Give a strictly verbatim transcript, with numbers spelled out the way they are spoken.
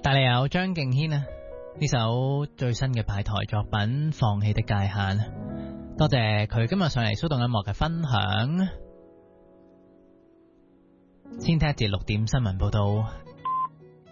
帶嚟有張敬軒啊，呢首最新嘅派台作品《放棄的界限》，多謝佢今日上嚟蘇動音樂嘅分享。先聽一節六點新聞報道，